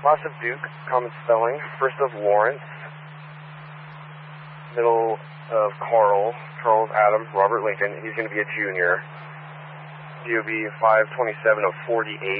Last of Duke, common spelling. First of Lawrence. Middle of Carl, Charles Adams, Robert Lincoln. He's going to be a junior. DOB 527 of 48.